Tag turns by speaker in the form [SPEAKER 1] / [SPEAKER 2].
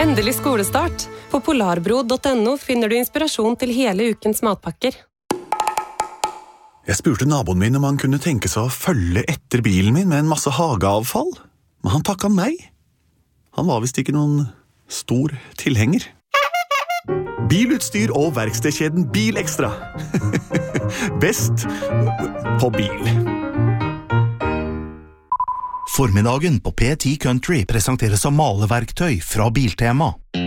[SPEAKER 1] Endelig skolestart. På polarbro.no finner du inspirasjon til hele ukens matpakker.
[SPEAKER 2] Jeg spurte naboen min om han kunne tenke seg å følge etter bilen min med en masse hageavfall, men han takket nei. Han var vist ikke noen stor tilhenger. Bilutstyr og verkstedkjeden Bilekstra. Best på bil.
[SPEAKER 3] Formiddagen på P10 Country presenteres av maleverktøy fra Biltema.